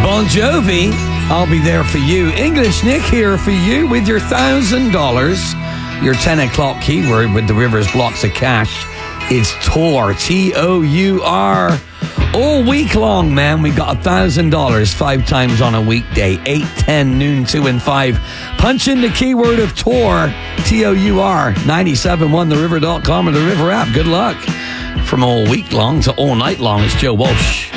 Bon Jovi, I'll be there for you. English Nick here for you with your $1,000. Your 10 o'clock keyword with the Rivers blocks of cash is TOUR, T-O-U-R. All week long, man, we got $1,000 5 times on a weekday, 8, 10, noon, 2, and 5. Punch in the keyword of TOUR, T-O-U-R, 97.1theriver.com or the River app. Good luck. From all week long to all night long, it's Joe Walsh.